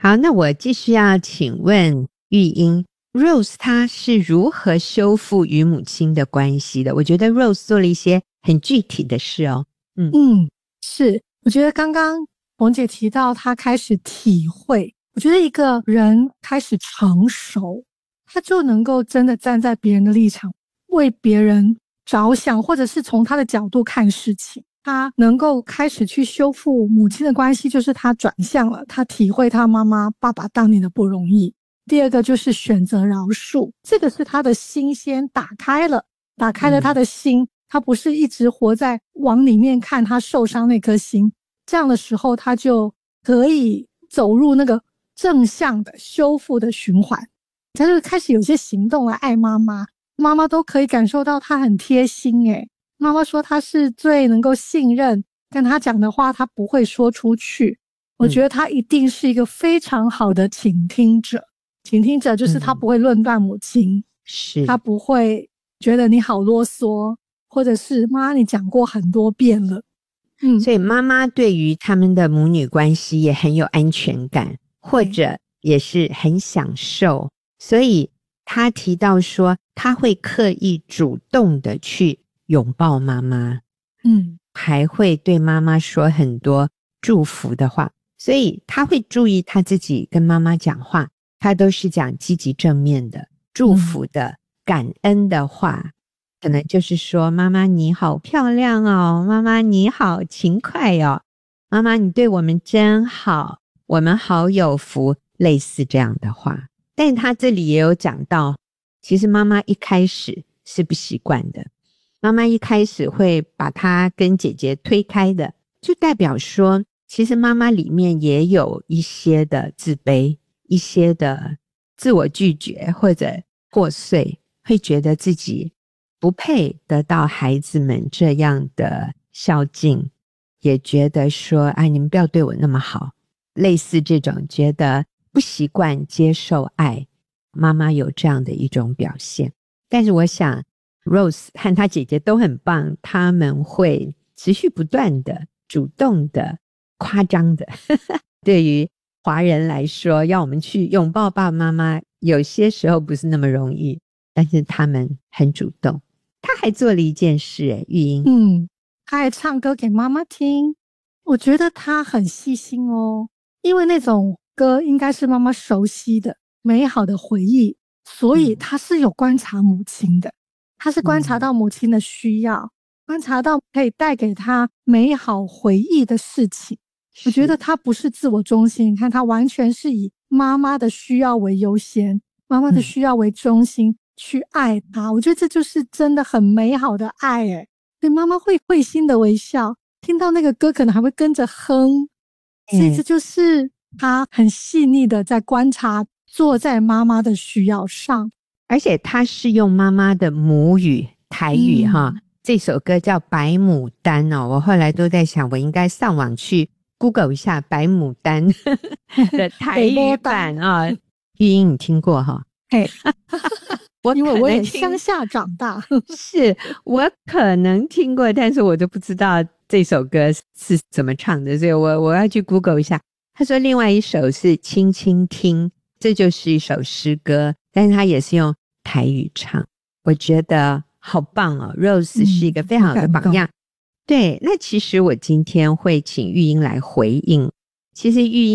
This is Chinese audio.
好，那我继续要请问玉英 Rose 她是如何修复与母亲的关系的？我觉得 Rose 做了一些很具体的事哦。 是，我觉得刚刚冯姐提到她开始体会，我觉得一个人开始成熟，他就能够真的站在别人的立场，为别人着想，或者是从他的角度看事情。他能够开始去修复母亲的关系，就是他转向了，他体会他妈妈爸爸当年的不容易。第二个就是选择饶恕，这个是他的心先打开了他的心，他不是一直活在往里面看他受伤那颗心，这样的时候他就可以走入那个正向的修复的循环，他就开始有些行动来爱妈妈，妈妈都可以感受到他很贴心耶。妈妈说他是最能够信任，跟他讲的话他不会说出去。我觉得他一定是一个非常好的倾听者，倾听者就是他不会论断母亲， 是他不会觉得你好啰嗦，或者是妈你讲过很多遍了。 所以妈妈对于他们的母女关系也很有安全感，或者也是很享受。所以他提到说他会刻意主动的去拥抱妈妈，还会对妈妈说很多祝福的话，所以他会注意他自己跟妈妈讲话，他都是讲积极正面的、祝福的、感恩的话，可能就是说妈妈你好漂亮哦，妈妈你好勤快哦，妈妈你对我们真好，我们好有福，类似这样的话。但他这里也有讲到，其实妈妈一开始是不习惯的，妈妈一开始会把她跟姐姐推开的，就代表说其实妈妈里面也有一些的自卑，一些的自我拒绝或者破碎，会觉得自己不配得到孩子们这样的孝敬，也觉得说哎，你们不要对我那么好，类似这种觉得不习惯接受爱，妈妈有这样的一种表现。但是我想Rose 和她姐姐都很棒，他们会持续不断的主动的夸张的对于华人来说，要我们去拥抱爸爸妈妈有些时候不是那么容易，但是他们很主动。他还做了一件事玉英他还唱歌给妈妈听，我觉得他很细心哦，因为那种歌应该是妈妈熟悉的美好的回忆，所以他是有观察母亲的，他是观察到母亲的需要，观察到可以带给他美好回忆的事情。我觉得他不是自我中心，你看他完全是以妈妈的需要为优先，妈妈的需要为中心去爱他，我觉得这就是真的很美好的爱耶。对，妈妈会会心的微笑，听到那个歌可能还会跟着哼，所以这就是他很细腻的在观察，坐在妈妈的需要上。 而且他是用妈妈的母语台语这首歌叫白牡丹哦，我后来都在想我应该上网去 Google 一下白牡丹的台语版啊。玉英你听过因为我也乡下长大是我可能听过，但是我都不知道这首歌是怎么唱的，所以我要去 Google 一下。他说另外一首是轻轻听，这就是一首诗歌，但是他也是用台语唱，我觉得好棒哦。 Rose 是一个非常好的榜样。对，那其实我今天会请玉英来回应，其实玉英